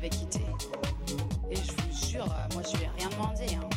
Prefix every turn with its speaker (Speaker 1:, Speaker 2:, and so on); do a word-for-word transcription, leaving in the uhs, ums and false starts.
Speaker 1: m'avait quitté. Et je vous jure, moi je lui ai rien demandé. Hein.